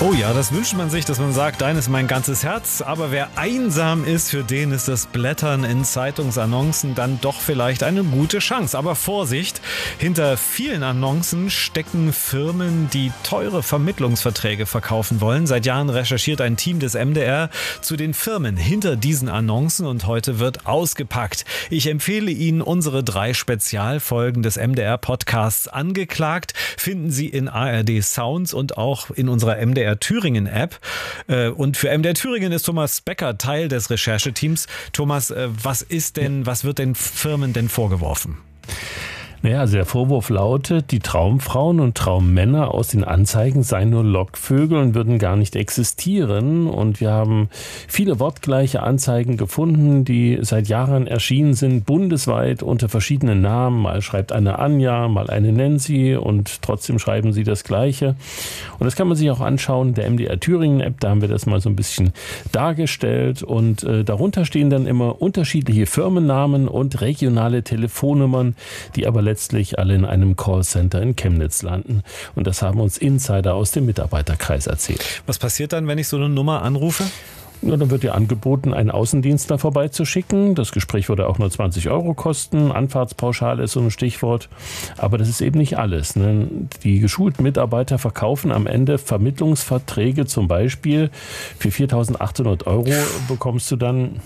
Oh ja, das wünscht man sich, dass man sagt, dein ist mein ganzes Herz. Aber wer einsam ist, für den ist das Blättern in Zeitungsannoncen dann doch vielleicht eine gute Chance. Aber Vorsicht, hinter vielen Annoncen stecken Firmen, die teure Vermittlungsverträge verkaufen wollen. Seit Jahren recherchiert ein Team des MDR zu den Firmen hinter diesen Annoncen und heute wird ausgepackt. Ich empfehle Ihnen unsere 3 Spezialfolgen des MDR-Podcasts Angeklagt. Finden Sie in ARD Sounds und auch in unserer MDR Thüringen App. Und für MDR Thüringen ist Thomas Becker Teil des Rechercheteams. Thomas, was wird den Firmen denn vorgeworfen? Naja, also der Vorwurf lautet, die Traumfrauen und Traummänner aus den Anzeigen seien nur Lockvögel und würden gar nicht existieren. Und wir haben viele wortgleiche Anzeigen gefunden, die seit Jahren erschienen sind, bundesweit unter verschiedenen Namen. Mal schreibt eine Anja, mal eine Nancy und trotzdem schreiben sie das Gleiche. Und das kann man sich auch anschauen, der MDR Thüringen App, da haben wir das mal so ein bisschen dargestellt. Und darunter stehen dann immer unterschiedliche Firmennamen und regionale Telefonnummern, die aber letztlich alle in einem Callcenter in Chemnitz landen. Und das haben uns Insider aus dem Mitarbeiterkreis erzählt. Was passiert dann, wenn ich so eine Nummer anrufe? Ja, dann wird dir angeboten, einen Außendienstler vorbeizuschicken. Das Gespräch würde auch nur 20 € kosten. Anfahrtspauschale ist so ein Stichwort. Aber das ist eben nicht alles, ne? Die geschulten Mitarbeiter verkaufen am Ende Vermittlungsverträge, zum Beispiel für 4.800 € bekommst du dann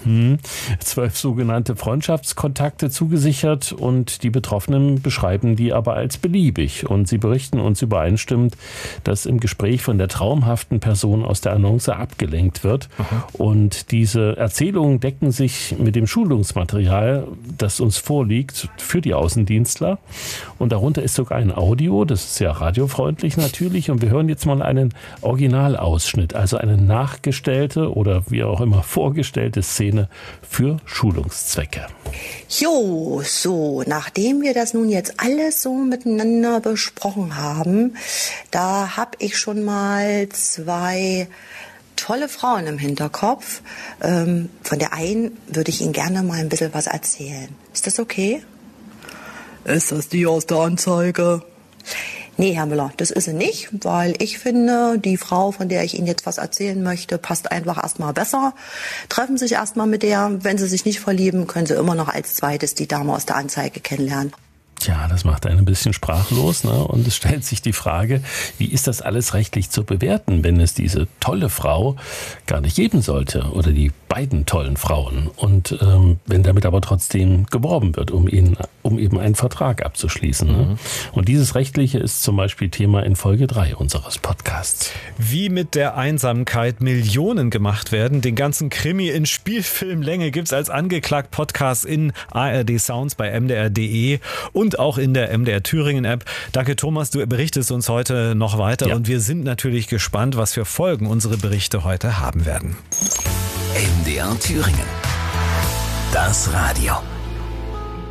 12 sogenannte Freundschaftskontakte zugesichert und die Betroffenen beschreiben die aber als beliebig. Und sie berichten uns übereinstimmend, dass im Gespräch von der traumhaften Person aus der Annonce abgelenkt wird. Aha. Und diese Erzählungen decken sich mit dem Schulungsmaterial, das uns vorliegt für die Außendienstler. Und darunter ist sogar ein Audio, das ist ja radiofreundlich natürlich. Und wir hören jetzt mal einen Originalausschnitt, also eine nachgestellte oder wie auch immer vorgestellte Szene für Schulungszwecke. Jo, so, nachdem wir das nun jetzt alles so miteinander besprochen haben, da habe ich schon mal 2 tolle Frauen im Hinterkopf. Von der einen würde ich Ihnen gerne mal ein bisschen was erzählen. Ist das okay? Ist das die aus der Anzeige? Nee, Herr Müller, das ist sie nicht, weil ich finde, die Frau, von der ich Ihnen jetzt was erzählen möchte, passt einfach erstmal besser. Treffen sich erstmal mit der. Wenn Sie sich nicht verlieben, können Sie immer noch als zweites die Dame aus der Anzeige kennenlernen. Tja, das macht einen ein bisschen sprachlos, ne? Und es stellt sich die Frage, wie ist das alles rechtlich zu bewerten, wenn es diese tolle Frau gar nicht geben sollte oder die beiden tollen Frauen und wenn damit aber trotzdem geworben wird, um eben einen Vertrag abzuschließen. Ne? Und dieses Rechtliche ist zum Beispiel Thema in Folge 3 unseres Podcasts. Wie mit der Einsamkeit Millionen gemacht werden, den ganzen Krimi in Spielfilmlänge gibt's als Angeklagt-Podcast in ARD Sounds bei mdr.de und auch in der MDR Thüringen App. Danke Thomas, du berichtest uns heute noch weiter und wir sind natürlich gespannt, was für Folgen unsere Berichte heute haben werden. MDR Thüringen. Das Radio.